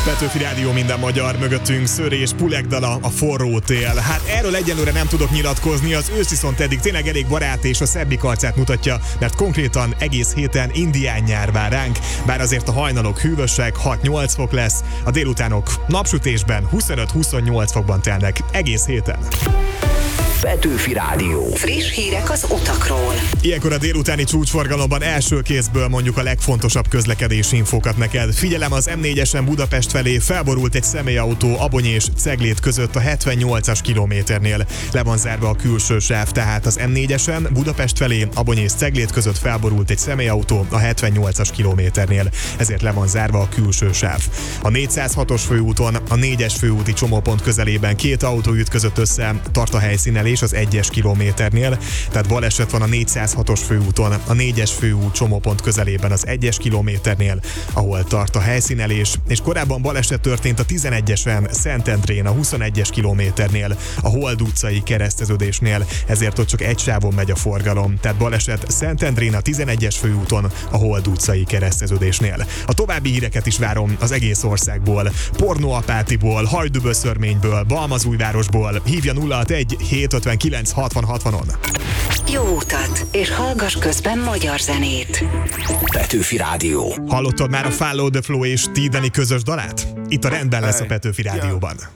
Petőfi Rádió, minden magyar, mögöttünk Szőri és Pulek dala, a Forró tél. Hát erről egyelőre nem tudok nyilatkozni, az ősz viszont eddig tényleg elég barát és a szebbik arcát mutatja, mert konkrétan egész héten indián nyár vár ránk, bár azért a hajnalok hűvösek, 6-8 fok lesz, a délutánok napsütésben 25-28 fokban telnek egész héten. Petőfi Rádió. Friss hírek az utakról. Ilyenkor a délutáni csúcsforgalomban első kézből mondjuk a legfontosabb közlekedési infókat neked. Figyelem, az M4-esen Budapest felé felborult egy személyautó Abony és Ceglét között a 78-as kilométernél. Le van zárva a külső sáv, tehát az M4-esen Budapest felé Abony és Ceglét között felborult egy személyautó a 78-as kilométernél. Ezért le van zárva a külső sáv. A 406-os főúton a 4-es főúti csomópont közelében két autó ütközött össze, tart a helyszínelés az 1-es kilométernél, tehát baleset van a 406-os főúton, a 4-es főút csomópont közelében az 1-es kilométernél, ahol tart a helyszínelés, és korábban baleset történt a 11-esen Szentendrén a 21-es kilométernél, a Hold utcai kereszteződésnél, ezért ott csak egy sávon megy a forgalom, tehát baleset Szentendrén a 11-es főúton, a Hold utcai kereszteződésnél. A további híreket is várom az egész országból, Pornoapátiból, Hajdúböszörményből, Balmazújvárosból, hívja 061 759 60 60-on. Jó utat, és hallgass közben magyar zenét. Petőfi Rádió. Hallottad már a Follow the Flow és T. Dani közös dalát? Itt a rendben lesz a Petőfi Rádióban.